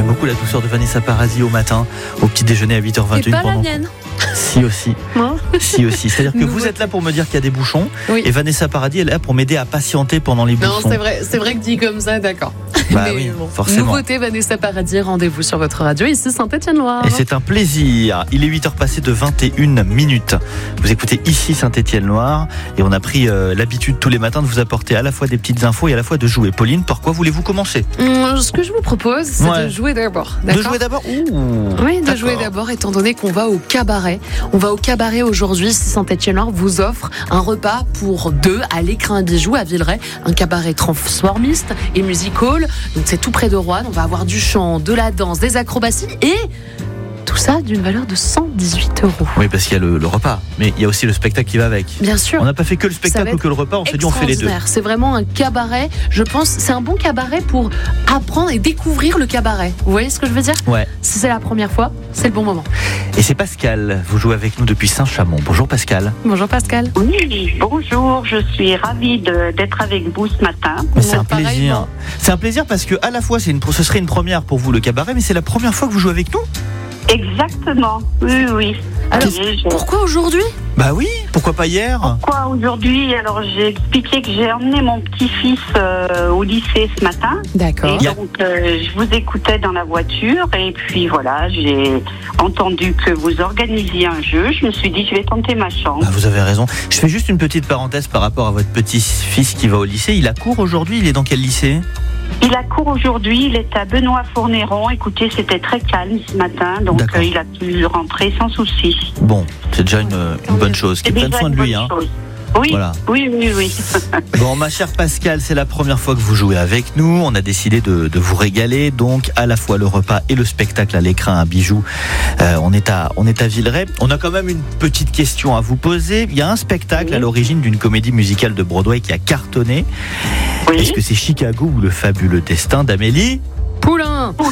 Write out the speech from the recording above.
beaucoup la douceur de Vanessa Paradis au matin, au petit déjeuner à 8h21. C'est pas la mienne. Si aussi. Non. Si aussi. C'est-à-dire que vous êtes là pour me dire qu'il y a des bouchons, Oui. et Vanessa Paradis elle est là pour m'aider à patienter pendant les bouchons. Non, c'est vrai que dit comme ça, d'accord. Bah Mais oui, bon. forcément. Nouveauté, Vanessa Paradis, rendez-vous sur votre radio, ici Saint-Étienne-Loire. Et c'est un plaisir. Il est 8h passé de 21 minutes. Vous écoutez ici Saint-Étienne-Loire et on a pris l'habitude tous les matins de vous apporter à la fois des petites infos et à la fois de jouer. Pauline, par quoi voulez-vous commencer ? Ce que je vous propose, c'est de jouer d'abord. De jouer d'abord ? Oui, de jouer d'abord, étant donné qu'on va au cabaret. On va au cabaret aujourd'hui, si Saint-Étienne-Loire vous offre un repas pour deux à l'Écrin à Bijoux à Villeray, un cabaret transformiste et musical. Donc c'est tout près de Roanne. On va avoir du chant, de la danse, des acrobaties et tout ça d'une valeur de 118 €. Oui, parce qu'il y a le repas, mais il y a aussi le spectacle qui va avec. Bien sûr. On n'a pas fait que le spectacle ou que le repas, on s'est dit on fait les deux. C'est vraiment un cabaret, je pense, c'est un bon cabaret pour apprendre et découvrir le cabaret. Vous voyez ce que je veux dire ? Ouais. Si c'est la première fois, c'est le bon moment. Et c'est Pascal, vous jouez avec nous depuis Saint-Chamond. Bonjour Pascal. Bonjour Pascal. Oui, bonjour, je suis ravie d'être avec vous ce matin. Mais c'est un pareillement. plaisir. C'est un plaisir parce que à la fois ce serait une première pour vous le cabaret, mais c'est la première fois que vous jouez avec nous. Exactement, oui. Alors, Oui, pourquoi aujourd'hui ? Bah oui, pourquoi pas hier ? Pourquoi aujourd'hui ? Alors, j'ai expliqué que j'ai emmené mon petit-fils au lycée ce matin. D'accord. Et donc, je vous écoutais dans la voiture. Et puis, voilà, j'ai entendu que vous organisiez un jeu. Je me suis dit, je vais tenter ma chance. Bah vous avez raison. Je fais juste une petite parenthèse par rapport à votre petit-fils qui va au lycée. Il a cours aujourd'hui, il est dans quel lycée ? Il a cours aujourd'hui, il est à Benoît-Fournéron. Écoutez, c'était très calme ce matin. Donc, D'accord. il a pu rentrer sans souci. Bon, c'est déjà une bonne chose. Qu'il C'est prenne déjà soin de une lui. bonne Hein. chose. Oui, Voilà. oui. Bon, ma chère Pascal, c'est la première fois que vous jouez avec nous. On a décidé de vous régaler. Donc, à la fois le repas et le spectacle à l'Écrin à Bijoux. On est à Villeray. On a quand même une petite question à vous poser. Il y a un spectacle à l'origine d'une comédie musicale de Broadway qui a cartonné. Oui. Est-ce que c'est Chicago ou le fabuleux destin d'Amélie Poulain.